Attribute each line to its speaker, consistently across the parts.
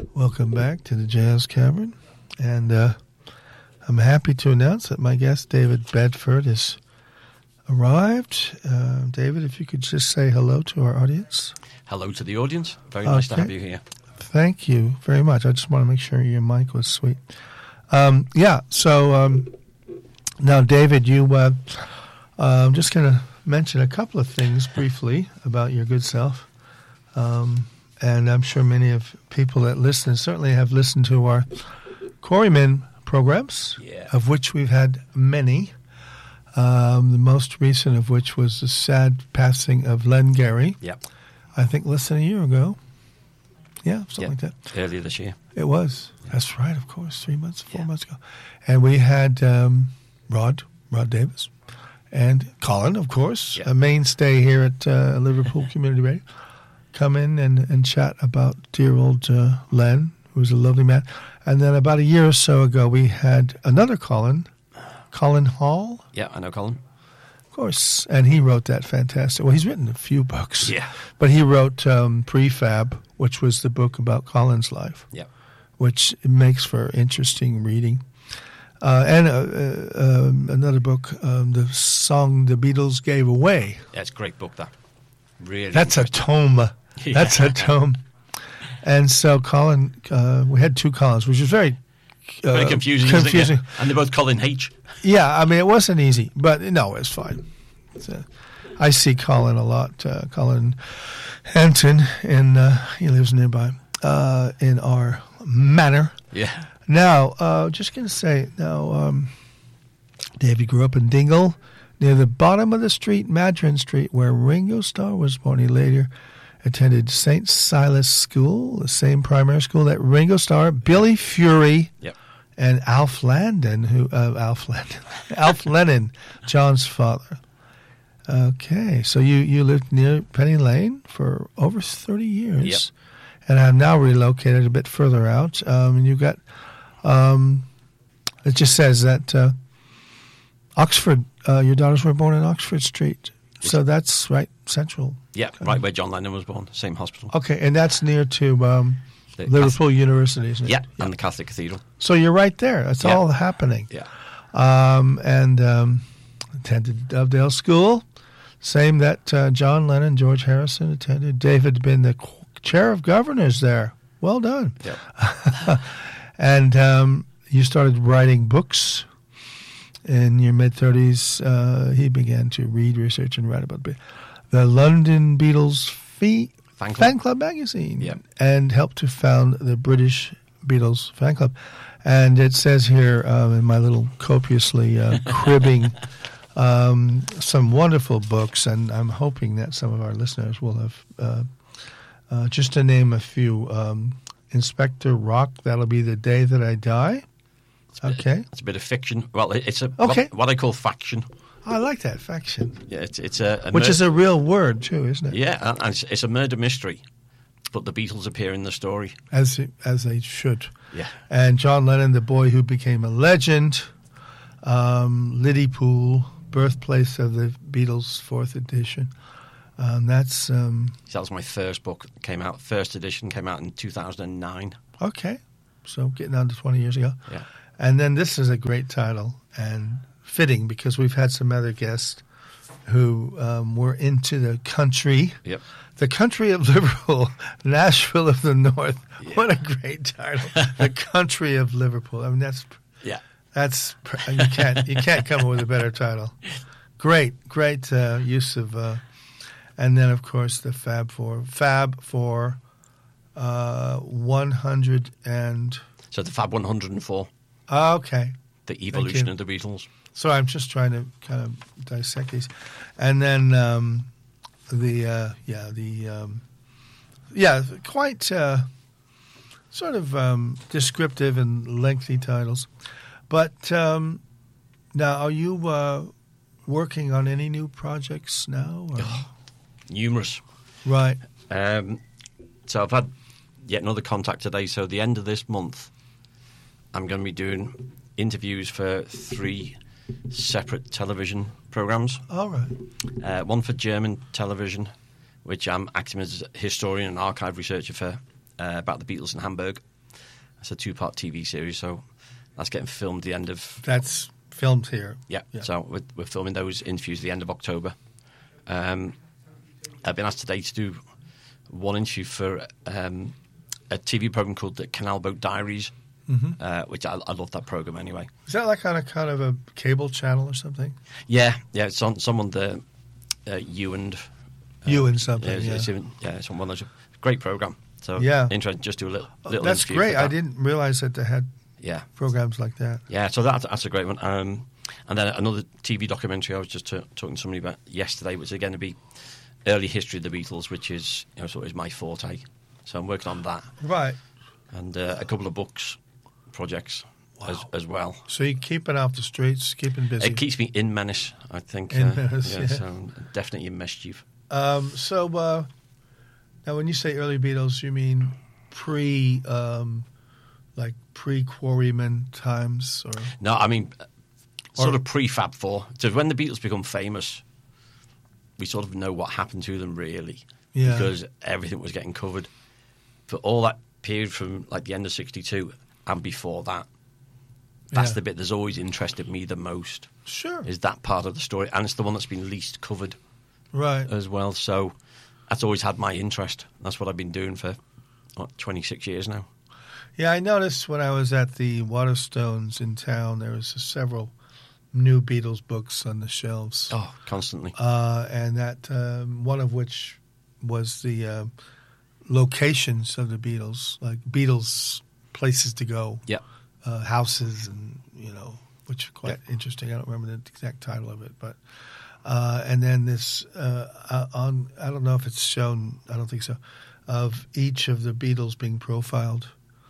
Speaker 1: Welcome back to the Jazz Cavern, and I'm happy to announce that my guest, David Bedford, has arrived. David, if you could just say hello to our audience.
Speaker 2: Hello to the audience. Very nice to have you here.
Speaker 1: Thank you very much. I just want to make sure your mic was sweet. Now, David, I'm just going to mention a couple of things briefly about your good self. And I'm sure many of people that listen certainly have listened to our Quarrymen programs, of which we've had many. The most recent of which was the sad passing of Len Gary.
Speaker 2: Yep.
Speaker 1: I think less than a year ago. Yeah, something like that.
Speaker 2: Earlier this year.
Speaker 1: It was. That's right, of course. 4 months ago. And we had Rod Davis, and Colin, of course, a mainstay here at Liverpool Community Radio, come in and chat about dear old Len, who was a lovely man. And then about a year or so ago, we had another Colin Hall.
Speaker 2: Yeah, I know Colin.
Speaker 1: Of course. And he wrote that fantastic. Well, he's written a few books.
Speaker 2: Yeah.
Speaker 1: But he wrote Prefab, which was the book about Colin's life.
Speaker 2: Yeah.
Speaker 1: Which makes for interesting reading. And another book, the song the Beatles Gave Away.
Speaker 2: Yeah, it's a great book, that. Really.
Speaker 1: That's a tome.
Speaker 2: Yeah.
Speaker 1: That's a tome. And so Colin, we had two Collins, which was very
Speaker 2: confusing.
Speaker 1: Confusing.
Speaker 2: And they're both Colin H.
Speaker 1: Yeah, I mean, it wasn't easy, but no, it's fine. I see Colin a lot. Colin Henton, he lives nearby, in our manor.
Speaker 2: Yeah.
Speaker 1: Now, just going to say, David grew up in Dingle, near the bottom of the street, Madron Street, where Ringo Starr was born. He later attended St. Silas School, the same primary school that Ringo Starr, Billy Fury, and Alf Landon, Alf Lennon, John's father. Okay, so you lived near Penny Lane for over 30 years, and have now relocated a bit further out. And you've got, it just says that Oxford, your daughters were born in Oxford Street. So that's right, central.
Speaker 2: Yeah, right where John Lennon was born, same hospital.
Speaker 1: Okay, and that's near to Liverpool University, isn't it?
Speaker 2: Yeah, and the Catholic Cathedral.
Speaker 1: So you're right there. That's all happening.
Speaker 2: Yeah.
Speaker 1: And attended Dovedale School, same that John Lennon, George Harrison attended. David had been the chair of governors there. Well done.
Speaker 2: Yeah.
Speaker 1: And you started writing books. In your mid-30s, he began to read, research, and write about the London Beatles fan club magazine, and helped to found the British Beatles fan club. And it says here in my little copiously cribbing some wonderful books, and I'm hoping that some of our listeners will have, just to name a few, Inspector Rock, That'll Be the Day That I Die. Okay,
Speaker 2: it's a bit of fiction. Well, it's what I call faction.
Speaker 1: I like that, faction.
Speaker 2: Yeah, it's a
Speaker 1: which is a real word too, isn't it?
Speaker 2: Yeah, and it's a murder mystery, but the Beatles appear in the story
Speaker 1: as they should.
Speaker 2: Yeah,
Speaker 1: and John Lennon, the boy who became a legend, Liverpool, birthplace of the Beatles, 4th edition. That
Speaker 2: was my first book. First edition came out in 2009.
Speaker 1: Okay, so getting on to 20 years ago.
Speaker 2: Yeah.
Speaker 1: And then this is a great title and fitting because we've had some other guests who were into the country.
Speaker 2: Yep.
Speaker 1: The country of Liverpool, Nashville of the North. Yeah. What a great title. The country of Liverpool. I mean, that's you can't come up with a better title. Great use of, and then of course the Fab for 100 and.
Speaker 2: So the Fab 104.
Speaker 1: Okay.
Speaker 2: The evolution of the Beatles.
Speaker 1: So I'm just trying to kind of dissect these, and then quite sort of descriptive and lengthy titles. But now, are you working on any new projects now? Or?
Speaker 2: Numerous.
Speaker 1: Right.
Speaker 2: So I've had yet another contact today. So the end of this month, I'm going to be doing interviews for 3 separate television programs.
Speaker 1: All right.
Speaker 2: One for German television, which I'm acting as a historian and archive researcher for, about the Beatles in Hamburg. It's a 2-part TV series, so that's getting filmed the end of...
Speaker 1: That's filmed here.
Speaker 2: Yeah. So we're filming those interviews at the end of October. I've been asked today to do one interview for a TV program called the Canal Boat Diaries, which I love that program anyway.
Speaker 1: Is that like on a kind of a cable channel or something?
Speaker 2: Yeah, it's on someone the you and
Speaker 1: something.
Speaker 2: It's on one of those. Great program. So interesting. Just do a little.
Speaker 1: That's great. I didn't realize that they had programs like that.
Speaker 2: Yeah, so that's a great one. And then another TV documentary I was just talking to somebody about yesterday, which is going to be early history of the Beatles, which is sort of my forte. So I'm working on that.
Speaker 1: Right.
Speaker 2: And a couple of books projects as well.
Speaker 1: So you're keeping off the streets, keeping busy.
Speaker 2: It keeps me in menace, I think.
Speaker 1: In menace, yeah.
Speaker 2: So definitely in mischief.
Speaker 1: So now when you say early Beatles, you mean pre-Quarrymen times? Or?
Speaker 2: No, I mean sort of pre-Fab Four. So when the Beatles become famous, we sort of know what happened to them, really.
Speaker 1: Yeah.
Speaker 2: Because everything was getting covered. But all that period from like the end of 62 and before that, that's the bit that's always interested me the most.
Speaker 1: Sure.
Speaker 2: Is that part of the story. And it's the one that's been least covered.
Speaker 1: Right.
Speaker 2: As well. So that's always had my interest. That's what I've been doing for 26 years now.
Speaker 1: Yeah, I noticed when I was at the Waterstones in town, there was several new Beatles books on the shelves.
Speaker 2: Oh, constantly.
Speaker 1: And that one of which was the locations of the Beatles, like Beatles places to go.
Speaker 2: Yeah.
Speaker 1: Houses and, which are quite interesting. I don't remember the exact title of it, but and then this I don't know if it's shown, I don't think so, of each of the Beatles being profiled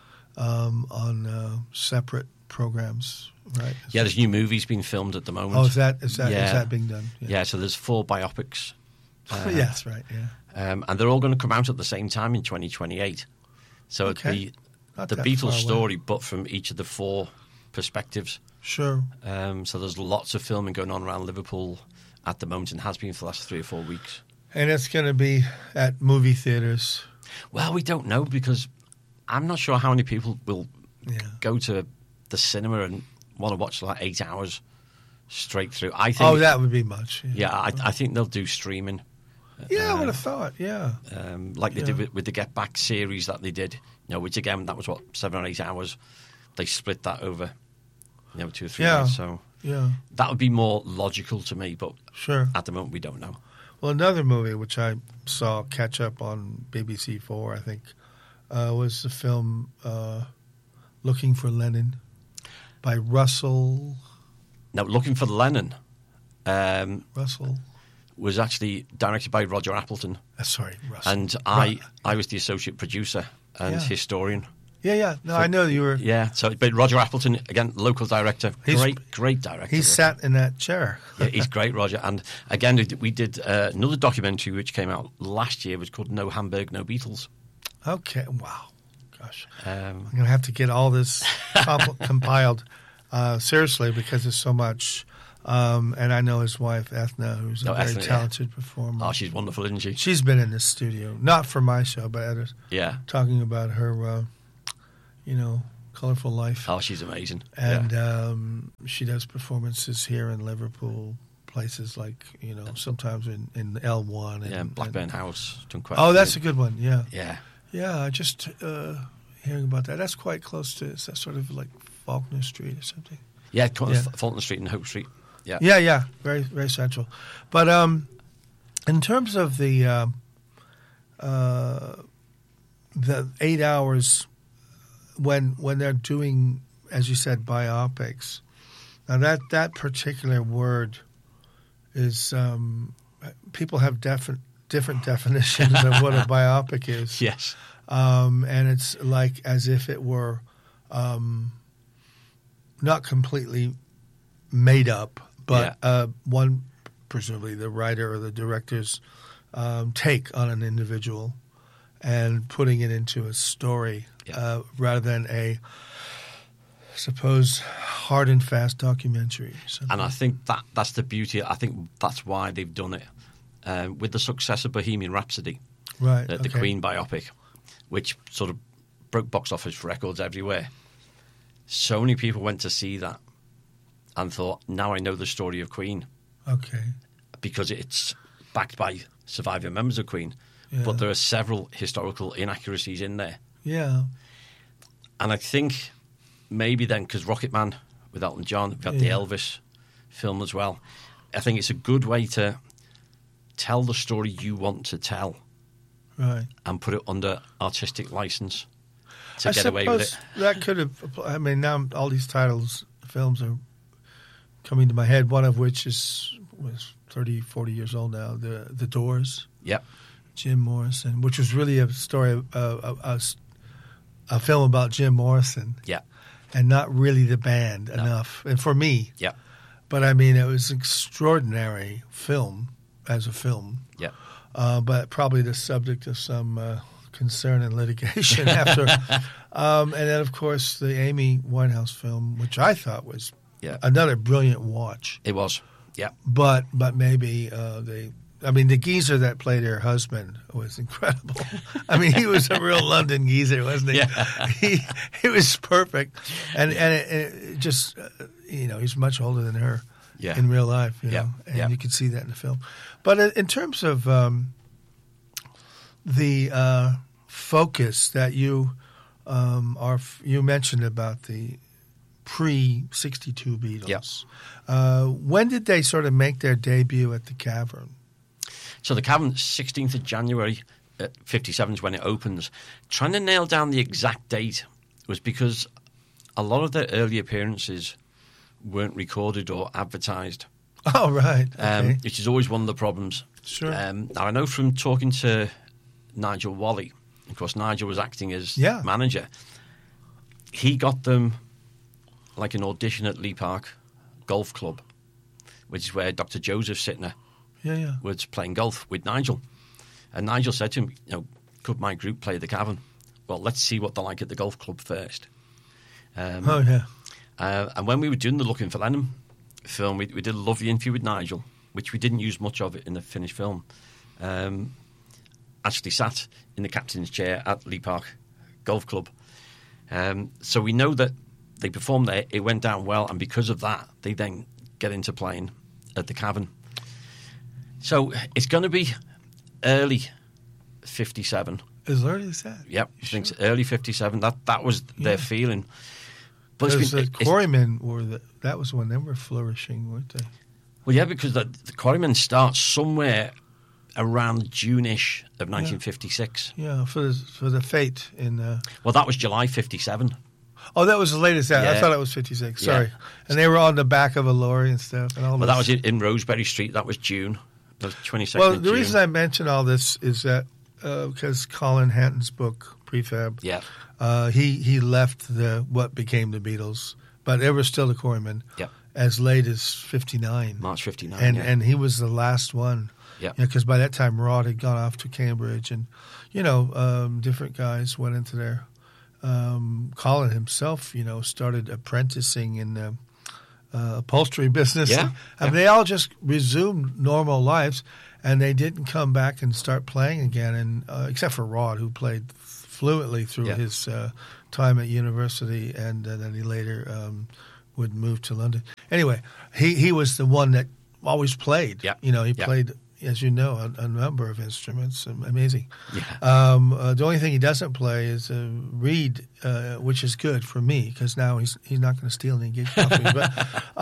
Speaker 1: on separate programs, right?
Speaker 2: Yeah, there's new movies being filmed at the moment.
Speaker 1: Oh, is that being done?
Speaker 2: Yeah, so there's 4 biopics.
Speaker 1: Yes, right, yeah.
Speaker 2: And they're all going to come out at the same time in 2028. So it'd be the Beatles story, but from each of the 4 perspectives.
Speaker 1: Sure.
Speaker 2: So there's lots of filming going on around Liverpool at the moment and has been for the last 3 or 4 weeks.
Speaker 1: And it's going to be at movie theaters?
Speaker 2: Well, we don't know because I'm not sure how many people will go to the cinema and want to watch like 8 hours straight through. I think.
Speaker 1: Oh, that would be much.
Speaker 2: Yeah, I think they'll do streaming.
Speaker 1: Yeah, I would have thought. Yeah,
Speaker 2: like they did with the Get Back series that they did. Which again, that was 7 or 8 hours. They split that over, 2 or 3 days. So that would be more logical to me. But at the moment, we don't know.
Speaker 1: Well, another movie which I saw catch up on BBC 4, I think, was the film Looking for Lennon by Russell.
Speaker 2: Now, Looking for Lennon.
Speaker 1: Russell.
Speaker 2: Was actually directed by Roger Appleton.
Speaker 1: Sorry, Russell.
Speaker 2: And I was the associate producer and historian.
Speaker 1: Yeah. No, I know you were.
Speaker 2: Yeah, but Roger Appleton, again, local director. Great director.
Speaker 1: He sat in that chair.
Speaker 2: Yeah, he's great, Roger. And again, we did another documentary which came out last year, which was called No Hamburg, No Beatles.
Speaker 1: Okay, wow. Gosh. I'm going to have to get all this compiled seriously because there's so much. And I know his wife, Ethna, who's a very talented performer.
Speaker 2: Oh, she's wonderful, isn't she?
Speaker 1: She's been in this studio, not for my show, but others.
Speaker 2: Yeah.
Speaker 1: Talking about her, colorful life.
Speaker 2: Oh, she's amazing.
Speaker 1: And she does performances here in Liverpool, places like, sometimes in L1.
Speaker 2: And Blackburn House. Done quite
Speaker 1: that's a good one, yeah.
Speaker 2: Yeah.
Speaker 1: Yeah, just hearing about that. That's quite close to, is that sort of like Faulkner Street or something?
Speaker 2: Yeah, Fulton Street and Hope Street. Yeah.
Speaker 1: Yeah, very, very central. But in terms of the 8 hours when they're doing, as you said, biopics, now that particular word is people have different definitions of what a biopic is.
Speaker 2: Yes.
Speaker 1: And it's like as if it were not completely made up, but one, presumably the writer or the director's take on an individual and putting it into a story rather than a, suppose, hard and fast documentary.
Speaker 2: And I think that's the beauty. I think that's why they've done it. With the success of Bohemian Rhapsody,
Speaker 1: right?
Speaker 2: The Queen biopic, which sort of broke box office records everywhere. So many people went to see that and thought, now I know the story of Queen.
Speaker 1: Okay.
Speaker 2: Because it's backed by surviving members of Queen.
Speaker 1: Yeah.
Speaker 2: But there are several historical inaccuracies in there.
Speaker 1: Yeah.
Speaker 2: And I think maybe then, because Rocket Man with Elton John, we've got the Elvis film as well. I think it's a good way to tell the story you want to tell.
Speaker 1: Right.
Speaker 2: And put it under artistic license to
Speaker 1: I
Speaker 2: get away with it.
Speaker 1: suppose that could have. I mean, now all these films are coming to my head. One of which was 30, 40 years old now. The Doors.
Speaker 2: Yep.
Speaker 1: Jim Morrison, which was really a story, a film about Jim Morrison.
Speaker 2: Yeah.
Speaker 1: And not really the band enough. And for me.
Speaker 2: Yeah.
Speaker 1: But I mean, it was an extraordinary film as a film.
Speaker 2: Yeah.
Speaker 1: But probably the subject of some concern and litigation after. And then, of course, the Amy Winehouse film, which I thought was another brilliant watch.
Speaker 2: It was, yeah.
Speaker 1: But maybe the geezer that played her husband was incredible. I mean, he was a real London geezer, wasn't he?
Speaker 2: Yeah.
Speaker 1: He was perfect. And it just, he's much older than her.
Speaker 2: Yeah.
Speaker 1: In real life,
Speaker 2: Yeah.
Speaker 1: and
Speaker 2: Yeah.
Speaker 1: you could see that in the film. But in terms of the focus that you mentioned about the pre-62 Beatles, when did they sort of make their debut at the Cavern?
Speaker 2: So the Cavern, 16th of January 57 is when it opens. Trying to nail down the exact date was because a lot of their early appearances weren't recorded or advertised.
Speaker 1: Oh, right. Okay.
Speaker 2: Which is always one of the problems.
Speaker 1: Sure.
Speaker 2: Now, I know from talking to Nigel Walley, of course, Nigel was acting as manager. He got them like an audition at Lee Park Golf Club, which is where Dr. Joseph Sittner was playing golf with Nigel. And Nigel said to him, could my group play the Cavern? Well, let's see what they're like at the golf club first. And when we were doing the Looking for Lennon film, we did a lovely interview with Nigel, which we didn't use much of it in the finished film. Actually sat in the captain's chair at Lee Park Golf Club. So we know that they performed there, it went down well, and because of that, they then get into playing at the Cavern. So it's going to be early 57.
Speaker 1: As early as that?
Speaker 2: Yep, I think early 57. That was their feeling.
Speaker 1: Because the Quarrymen that was when they were flourishing, weren't they?
Speaker 2: Well, yeah, because the Quarrymen start somewhere around June-ish of 1956.
Speaker 1: Yeah, for the Fate in...
Speaker 2: Well, that was July 57.
Speaker 1: Oh, that was the latest. I thought it was 56. Sorry. Yeah. And they were on the back of a lorry and stuff. And all
Speaker 2: that was in Rosebery Street. That was June. That was 22nd
Speaker 1: Well,
Speaker 2: of
Speaker 1: the
Speaker 2: June.
Speaker 1: reason I mention all this is that because Colin Hanton's book, Prefab, he left what became the Beatles, but they were still the Quarrymen as late as 59.
Speaker 2: March 59,
Speaker 1: and he was the last one.
Speaker 2: Yeah.
Speaker 1: Because by that time, Rod had gone off to Cambridge, and, different guys went into there. Colin himself, started apprenticing in the upholstery business.
Speaker 2: Yeah.
Speaker 1: And they all just resumed normal lives, and they didn't come back and start playing again, and except for Rod, who played fluently through his time at university, and then he later would move to London. Anyway, he was the one that always played.
Speaker 2: Yeah.
Speaker 1: He played, as you know, a number of instruments. Amazing.
Speaker 2: Yeah.
Speaker 1: The only thing he doesn't play is read, which is good for me because now he's not going to steal any gigs off me. But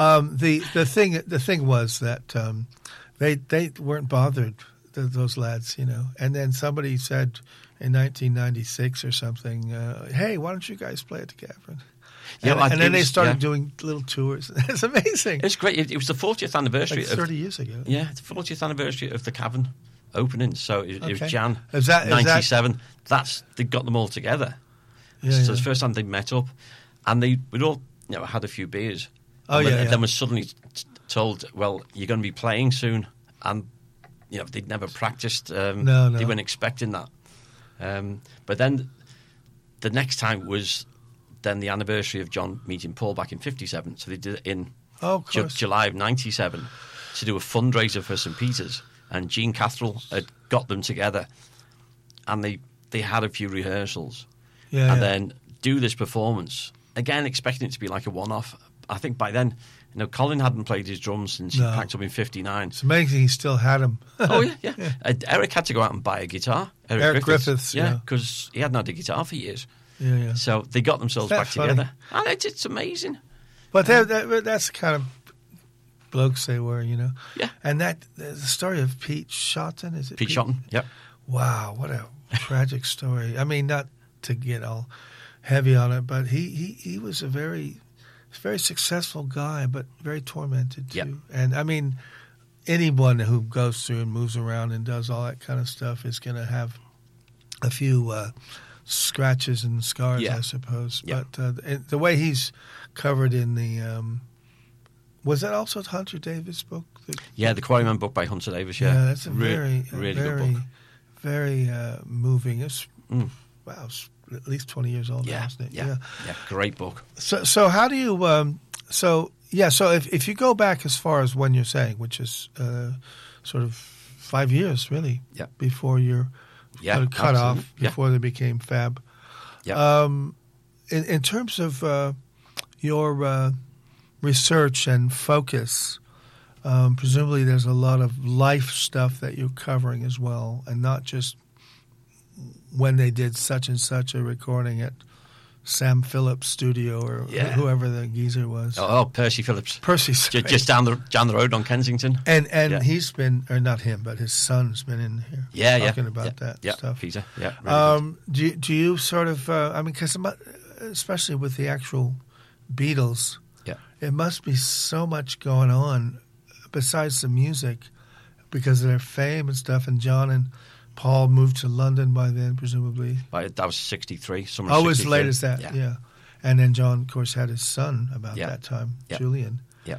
Speaker 1: the thing was that they weren't bothered, those lads, And then somebody said in 1996 or something, "Hey, why don't you guys play at the Cavern?" And then they started doing little tours. It's amazing.
Speaker 2: It's great. It was the 40th anniversary.
Speaker 1: Like 30 years ago.
Speaker 2: Yeah, it's the 40th anniversary of the Cavern opening. So it was Jan
Speaker 1: is that
Speaker 2: 97. They got them all together. So it's the first time they met up. And we'd all had a few beers. And then was suddenly told, well, you're going to be playing soon. And they'd never practiced.
Speaker 1: No.
Speaker 2: They weren't expecting that. But then the next time was... then the anniversary of John meeting Paul back in 57. So they did it in July of 97 to do a fundraiser for St. Peter's. And Gene Cattrall had got them together. And they had a few rehearsals.
Speaker 1: Yeah,
Speaker 2: and
Speaker 1: yeah.
Speaker 2: then do this performance again, expecting it to be like a one-off. I think by then, Colin hadn't played his drums since he
Speaker 1: No.
Speaker 2: packed up in '59.
Speaker 1: It's amazing he still had him.
Speaker 2: Oh yeah. Eric had to go out and buy a guitar.
Speaker 1: Eric Griffiths, yeah.
Speaker 2: because he hadn't had a guitar for years.
Speaker 1: Yeah.
Speaker 2: So they got themselves
Speaker 1: Isn't
Speaker 2: back
Speaker 1: that funny?
Speaker 2: together, and it's amazing.
Speaker 1: But that's the kind of blokes they were,
Speaker 2: Yeah.
Speaker 1: And the story of Pete Shotton, is it?
Speaker 2: Pete Shotton, yep.
Speaker 1: Wow, what a tragic story. I mean, not to get all heavy on it, but he was a very successful guy, but very tormented too.
Speaker 2: Yep.
Speaker 1: And I mean, anyone who goes through and moves around and does all that kind of stuff is going to have a few scratches and scars,
Speaker 2: Yeah.
Speaker 1: I suppose.
Speaker 2: Yeah.
Speaker 1: But the way he's covered in the was that also Hunter Davis book?
Speaker 2: Yeah, the Quarryman book by Hunter Davis. Yeah,
Speaker 1: That's a really
Speaker 2: good book.
Speaker 1: very moving. It's wow, it's at least 20 years old now, isn't it?
Speaker 2: Yeah, great book.
Speaker 1: So how do you so if you go back as far as when you're saying, which is sort of 5 years really, before you're cut off, before they became Fab.
Speaker 2: Yeah.
Speaker 1: In terms of your research and focus, presumably there's a lot of life stuff that you're covering as well, and not just when they did such and such a recording at Sam Phillips' studio or whoever the geezer was.
Speaker 2: Oh, Percy Phillips.
Speaker 1: Percy's
Speaker 2: just down the road on Kensington.
Speaker 1: And he's been, or not him, but his son's been in here talking about that stuff.
Speaker 2: Peter. Yeah. Really
Speaker 1: do you sort of? I mean, because especially with the actual Beatles, it must be so much going on besides the music because of their fame and stuff. And John and Paul moved to London by then, presumably.
Speaker 2: That was 63. Summer
Speaker 1: Oh,
Speaker 2: 63.
Speaker 1: as late as that, yeah. And then John, of course, had his son about that time, Julian.
Speaker 2: Yeah.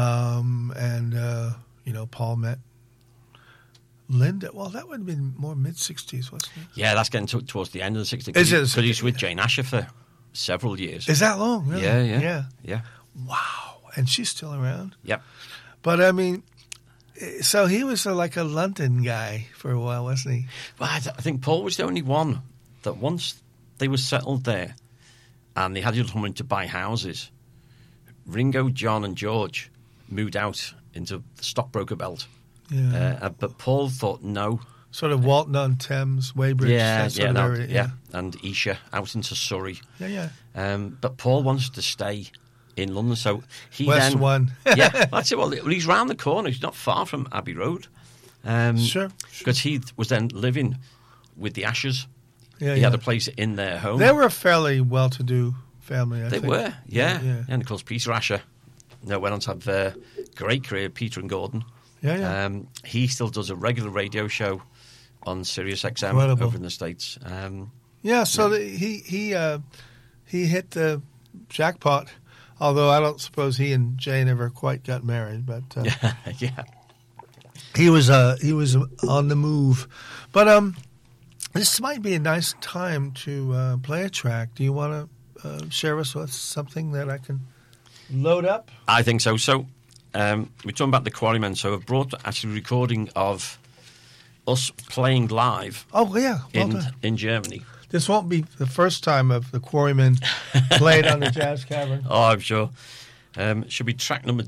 Speaker 1: Paul met Linda. Well, that would have been more mid-60s, wasn't it?
Speaker 2: Yeah, that's getting towards the end of the 60s.
Speaker 1: Is it?
Speaker 2: Because he was with Jane Asher for several years.
Speaker 1: Is that long, really?
Speaker 2: Yeah.
Speaker 1: Wow. And she's still around?
Speaker 2: Yep.
Speaker 1: But, I mean, so he was like a London guy for a while, wasn't he?
Speaker 2: Well, I think Paul was the only one that once they were settled there and they had the money to buy houses, Ringo, John and George moved out into the stockbroker belt.
Speaker 1: Yeah.
Speaker 2: But Paul thought no.
Speaker 1: Sort of Walton-on-Thames, Weybridge, that sort of area.
Speaker 2: And Esher out into Surrey.
Speaker 1: Yeah.
Speaker 2: But Paul wanted to stay in London, so he
Speaker 1: West
Speaker 2: then...
Speaker 1: One.
Speaker 2: That's it. Well, he's round the corner. He's not far from Abbey Road.
Speaker 1: Sure.
Speaker 2: Because he was then living with the Ashers. He had a place in their home.
Speaker 1: They were a fairly well-to-do family, I think.
Speaker 2: They were, yeah. And of course, Peter Asher went on to have a great career, Peter and Gordon.
Speaker 1: Yeah.
Speaker 2: He still does a regular radio show on Sirius XM over in the States.
Speaker 1: He hit the jackpot, although I don't suppose he and Jane ever quite got married. But he was on the move. But this might be a nice time to play a track. Do you want to share with us something that I can load up?
Speaker 2: I think so. So we're talking about the Quarrymen. So I've brought actually a recording of us playing live.
Speaker 1: Oh yeah,
Speaker 2: in Germany.
Speaker 1: This won't be the first time of the Quarrymen played on the Jazz Cavern.
Speaker 2: Oh, I'm sure. Should be track number